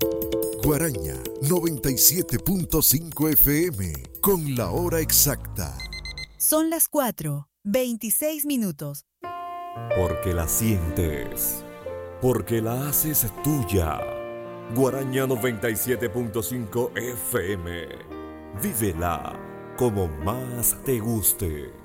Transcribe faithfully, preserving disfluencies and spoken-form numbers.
Guaraña noventa y siete punto cinco F M con la hora exacta. Son las cuatro, veintiséis minutos. Porque la sientes, porque la haces tuya. Guaraña noventa y siete punto cinco F M. Vívela como más te guste.